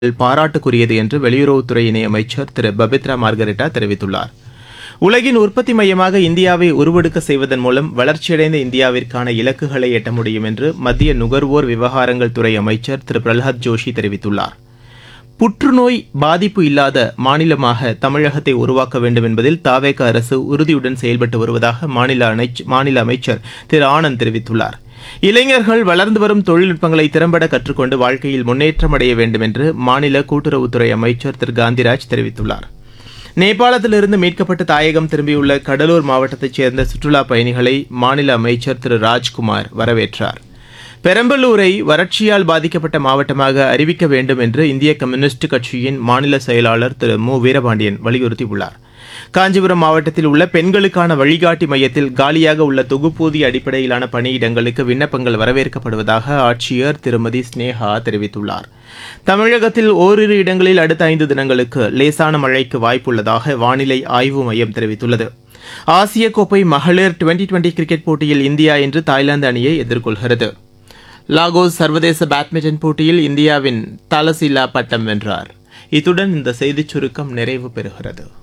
பாராட்டுக்குரியது என்று வெளியுறவுத்துறை இணையமைச்சர் திரு பபித்ரா மார்கரெட்டா தெரிவித்துள்ளார். உலகின் உற்பத்தி மையமாக இந்தியாவை உருவெடுக்க செய்வதன் மூலம் வளர்ச்சியடைந்த இந்தியாவிற்கான இலக்குகளை எட்ட முடியும் என்று மத்திய நுகர்வோர் விவகாரங்கள் துறை அமைச்சர் திரு பிரல்ஹாத் ஜோஷி தெரிவித்துள்ளார். புற்றுநோய் பாதிப்பு இல்லாத மாநிலமாக தமிழகத்தை உருவாக்க வேண்டும் என்பதில் தவேக அரசு உறுதியுடன் செயல்பட்டு வருவதாக மாநில அமைச்சர் திரு ஆனந்த் தெரிவித்துள்ளார். இளைஞர்கள் வளர்ந்து வரும் தொழில்நுட்பங்களை திறம்பட கற்றுக்கொண்டு வாழ்க்கையில் முன்னேற்றம் அடைய வேண்டும் என்று மாநில கூட்டுறவுத்துறை அமைச்சர் திரு காந்திராஜ் தெரிவித்துள்ளார். நேபாளத்திலிருந்து மீட்கப்பட்டு தாயகம் திரும்பியுள்ள கடலூர் மாவட்டத்தைச் சேர்ந்த சுற்றுலாப் பயணிகளை மாநில அமைச்சர் திரு ராஜ்குமார் வரவேற்றார். பெரம்பலூரை வறட்சியால் பாதிக்கப்பட்ட மாவட்டமாக அறிவிக்க வேண்டும் என்று இந்திய கம்யூனிஸ்ட் கட்சியின் மாநில செயலாளர் திரு மு வீரபாண்டியன் வலியுறுத்தியுள்ளார். காஞ்சிபுரம் மாவட்டத்தில் உள்ள பெண்களுக்கான வழிகாட்டி மையத்தில் காலியாக உள்ள தொகுப்பூதிய அடிப்படையிலான பணியிடங்களுக்கு விண்ணப்பங்கள் வரவேற்கப்படுவதாக ஆட்சியர் திருமதி ஸ்னேகா தெரிவித்துள்ளார். தமிழகத்தில் ஓரிரு இடங்களில் அடுத்த 5 தினங்களுக்கு லேசான மழைக்கு வாய்ப்புள்ளதாக வானிலை ஆய்வு மையம் தெரிவித்துள்ளது. ஆசிய கோப்பை மகளிர் டுவெண்டி கிரிக்கெட் போட்டியில் இந்தியா இன்று தாய்லாந்து அணியை எதிர்கொள்கிறது. லாகோஸ் சர்வதேச பேட்மிண்டன் போட்டியில் இந்தியாவின் தலசிலா பட்டம் வென்றார். இத்துடன் இந்த செய்திச் சுருக்கம் நிறைவு பெறுகிறது.